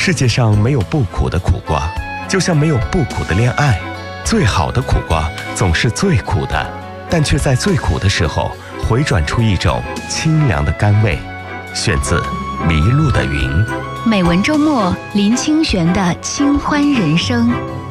世界上没有不苦的苦瓜，就像没有不苦的恋爱。最好的苦瓜总是最苦的，但却在最苦的时候回转出一种清凉的甘味。选自《迷路的云》。 美文周末，林清玄的清欢人生。